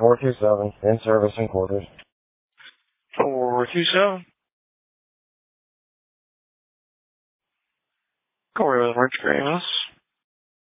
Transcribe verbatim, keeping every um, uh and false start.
four two seven, in service and quarters. four two seven. Corey with Rich Gramus.